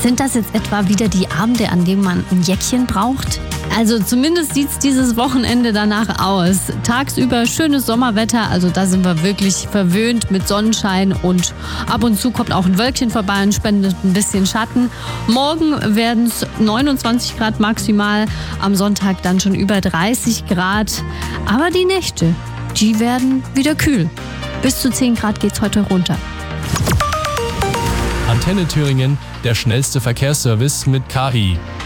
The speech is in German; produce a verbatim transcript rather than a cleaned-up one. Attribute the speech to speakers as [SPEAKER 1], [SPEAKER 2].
[SPEAKER 1] Sind das jetzt etwa wieder die Abende, an denen man ein Jäckchen braucht? Also zumindest sieht es dieses Wochenende danach aus. Tagsüber schönes Sommerwetter, also da sind wir wirklich verwöhnt mit Sonnenschein und ab und zu kommt auch ein Wölkchen vorbei und spendet ein bisschen Schatten. Morgen werden es neunundzwanzig Grad maximal, am Sonntag dann schon über dreißig Grad. Aber die Nächte, die werden wieder kühl. Bis zu zehn Grad geht's heute runter.
[SPEAKER 2] Antenne Thüringen, der schnellste Verkehrsservice mit K I.